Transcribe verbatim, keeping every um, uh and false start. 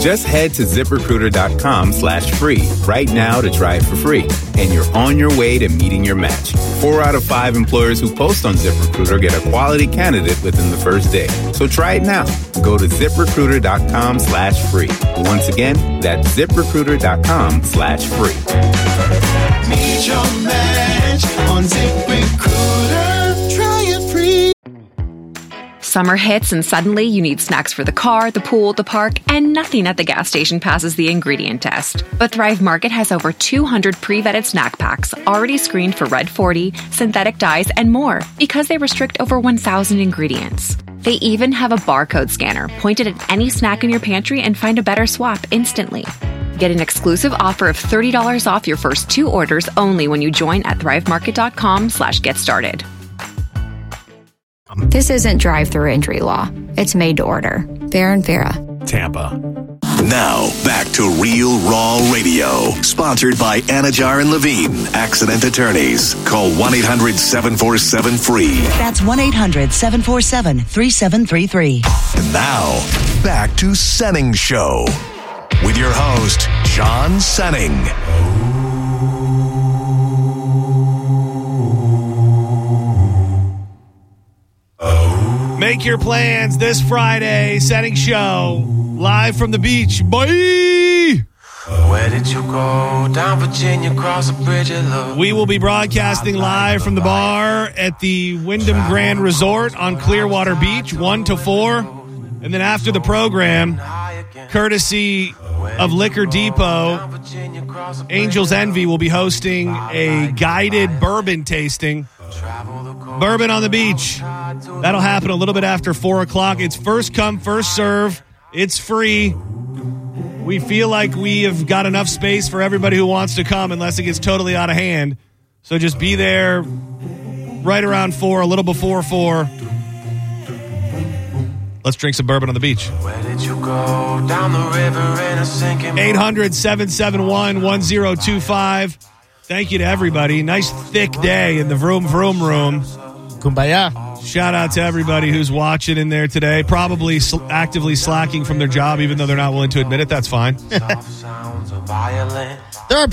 Just head to ZipRecruiter.com slash free right now to try it for free. And you're on your way to meeting your match. Four out of five employers who post on ZipRecruiter get a quality candidate within the first day. So try it now. Go to ZipRecruiter.com slash free. Once again, that's ZipRecruiter.com slash free. Meet your match on ZipRecruiter. Try it free. Summer hits and suddenly you need snacks for the car, the pool, the park, and nothing at the gas station passes the ingredient test. But Thrive Market has over two hundred pre-vetted snack packs already screened for Red forty, synthetic dyes, and more because they restrict over one thousand ingredients. They even have a barcode scanner pointed at any snack in your pantry and find a better swap instantly. Get an exclusive offer of thirty dollars off your first two orders only when you join at thrivemarket.com slash get started. This isn't drive-through injury law. It's made to order. Fair and Farah. Tampa. Now, back to Real Raw Radio. Sponsored by Anajar and Levine, Accident Attorneys. Call one eight hundred seven four seven free. That's one eight hundred seven four seven three seven three three. And now, back to Senning Show. With your host, John Senning. Make your plans this Friday. Senning Show. Live from the beach. Bye! Where did you go? Down Virginia, cross a bridge of love. We will be broadcasting live from the bar at the Wyndham Grand Resort on Clearwater Beach, one to four. And then after the program, courtesy of Liquor Depot, Angels Envy will be hosting a guided bourbon tasting. Bourbon on the beach. That'll happen a little bit after four o'clock. It's first come, first serve. It's free. We feel like we have got enough space for everybody who wants to come unless it gets totally out of hand. So just be there right around four, a little before four. Let's drink some bourbon on the beach. Where did you go? Down the river in a sinking eight hundred seven seven one one zero two five. Thank you to everybody. Nice thick day in the Vroom Vroom Room. Kumbaya. Shout out to everybody who's watching in there today. Probably sl- actively slacking from their job, even though they're not willing to admit it. That's fine. soft sounds of violin.